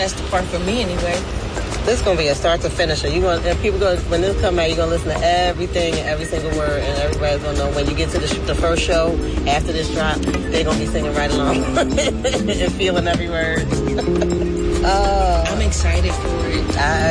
That's the part for me anyway. This is gonna be a start to finisher. When this come out, you're gonna listen to everything and every single word, and everybody's gonna know when you get to the first show after this drop, they're gonna be singing right along and feeling every word. I'm excited for it.